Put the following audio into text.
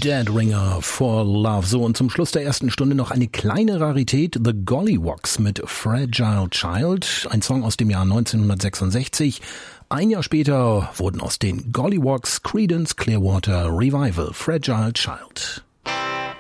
Dead Ringer for Love. So, und zum Schluss der ersten Stunde noch eine kleine Rarität. The Golliwogs mit Fragile Child. Ein Song aus dem Jahr 1966. Ein Jahr später wurden aus den Golliwogs Creedence Clearwater Revival. Fragile Child.